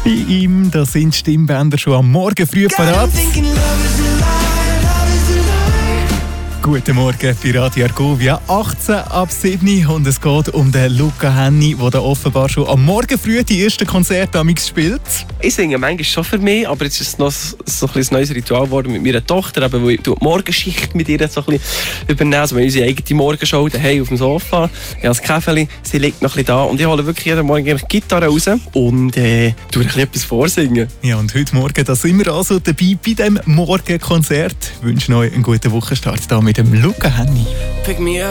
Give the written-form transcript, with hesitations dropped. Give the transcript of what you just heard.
Bei ihm, da sind die Stimmbänder schon am Morgen früh parat. Guten Morgen bei Radio Argovia, 18 ab 7 und es geht um den Luca Henny, der da offenbar schon am Morgen früh die ersten Konzerte spielt. Ich singe manchmal schon für mich, aber jetzt ist es noch so ein neues Ritual geworden mit meiner Tochter, eben, wo ich die Morgenschicht mit ihr so ein bisschen übernehme. Also wir haben unsere eigene Morgenshow daheim auf dem Sofa, ich habe das Käferli, sie liegt noch ein bisschen da und ich hole wirklich jeden Morgen die Gitarre raus und tue ein bisschen etwas vorsingen. Ja, und heute Morgen, da sind wir also dabei bei diesem Morgenkonzert. Ich wünsche euch einen guten Wochenstart da mit dem Luca Henny.